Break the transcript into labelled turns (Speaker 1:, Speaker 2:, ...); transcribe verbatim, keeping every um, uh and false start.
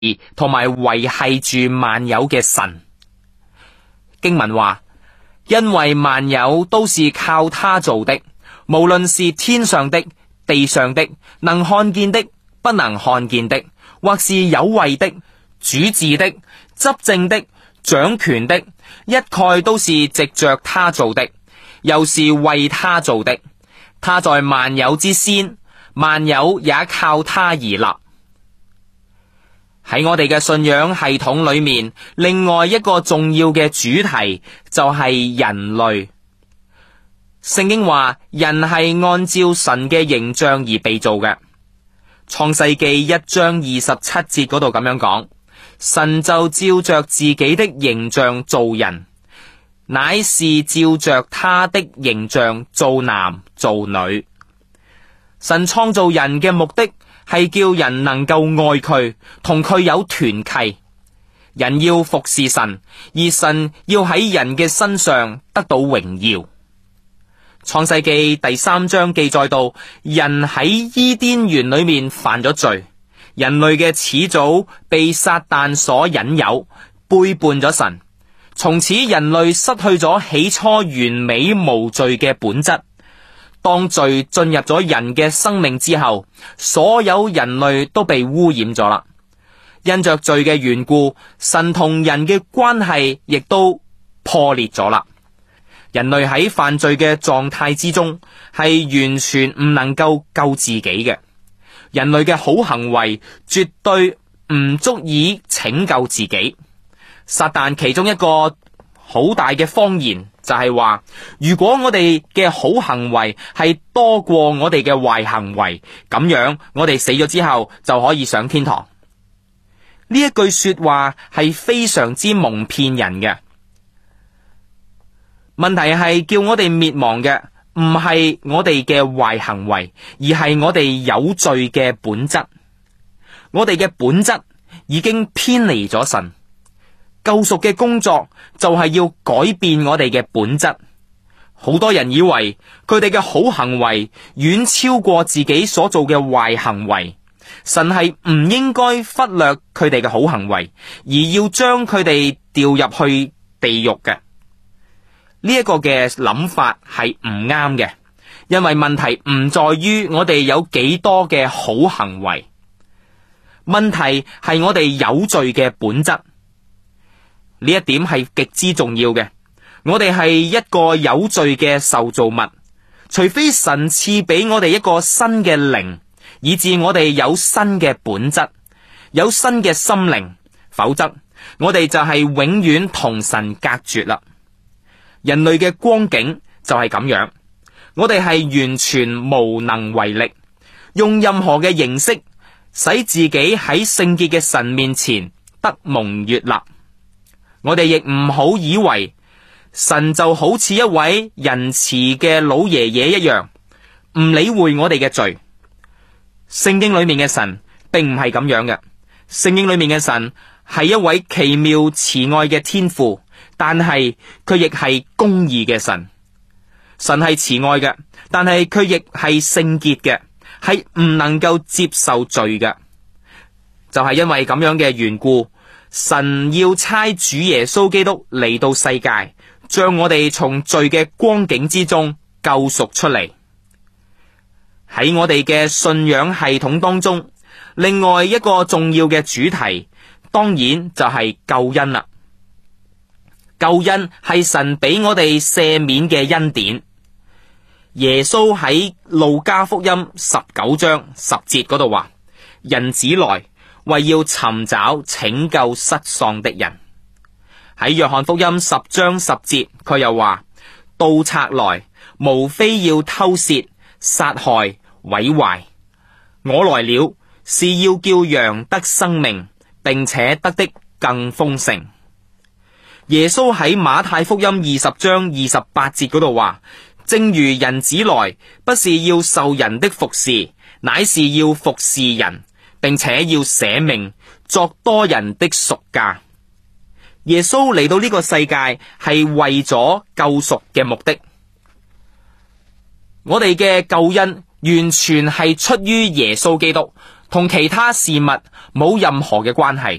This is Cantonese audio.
Speaker 1: 同埋維繫住萬有嘅神。經文話，因為萬有都是靠他造的，無論是天上的、地上的，能看見的、不能看見的，或是有位的、主治的、執政的、掌權的，一概都是藉着他造的，又是為他造的。他在萬有之先，萬有也靠他而立。喺我哋嘅信仰系統裏面，另外一個重要嘅主題就係人類。聖經話，人係按照神嘅形象而被造嘅。創世記一章二十七節嗰度咁樣講，神就照着自己的形象造人，乃是照着他的形象造男造女。神創造人嘅目的係叫人能夠愛佢，同佢有團契。人要服侍神，而神要喺人嘅身上得到榮耀。創世記第三章記載到，人喺伊甸園裏面犯咗罪，人類嘅始祖被撒旦所引誘，背叛咗神。從此人類失去咗起初完美無罪嘅本質。當罪進入咗人嘅生命之後，所有人類都被污染咗啦。因着罪嘅緣故，神同人嘅關係亦都破裂咗啦。人類喺犯罪嘅狀態之中，係完全唔能夠救自己嘅。人類嘅好行為絕對唔足以拯救自己。撒旦其中一個好大嘅謊言就係話，如果我哋嘅好行為係多過我哋嘅壞行為，咁樣我哋死咗之後就可以上天堂。呢一句說話係非常之蒙騙人嘅。問題係叫我哋滅亡嘅唔係我哋嘅壞行為，而係我哋有罪嘅本質。我哋嘅本質已經偏離咗神。救贖嘅工作就係要改變我哋嘅本質。好多人以為佢哋嘅好行為遠超過自己所做嘅壞行為，神係唔應該忽略佢哋嘅好行為，而要將佢哋掉入去地獄嘅。呢一個嘅諗法係唔啱嘅，因為問題唔在於我哋有幾多嘅好行為，問題係我哋有罪嘅本質。呢一點係極之重要嘅。我哋係一個有罪嘅受造物，除非神賜俾我哋一個新嘅靈，以致我哋有新嘅本質，有新嘅心靈，否則我哋就係永遠同神隔絕啦。人類嘅光景就係咁樣，我哋係完全無能為力，用任何嘅形式使自己喺聖潔嘅神面前得蒙悅納。我哋亦唔好以為神就好似一位仁慈嘅老爺爺一樣，唔理會我哋嘅罪。聖經裏面嘅神並唔係咁樣嘅，聖經裏面嘅神係一位奇妙慈愛嘅天父，但係佢亦係公義嘅神。神係慈愛嘅，但係佢亦係聖潔嘅，係唔能夠接受罪嘅。就係因為咁樣嘅緣故，神要差主耶穌基督嚟到世界，將我哋從罪嘅光景之中救贖出嚟。喺我哋嘅信仰系統當中，另外一個重要嘅主題，當然就係救恩啦。救恩係神俾我哋赦免嘅恩典。耶穌喺路加福音十九章十節嗰度話：人子來，為要尋找拯救失喪的人。喺約翰福音十章十節，佢又話：盜賊來，無非要偷竊、殺害、毀壞。我來了，是要叫羊得生命，並且得的更豐盛。耶穌喺馬太福音二十章二十八節嗰度話：正如人子來，不是要受人的服侍，乃是要服侍人，並且要捨命作多人的贖價。耶穌嚟到呢個世界係為咗救贖嘅目的。我哋嘅救恩完全係出於耶穌基督， 同其他事物冇任何嘅關係。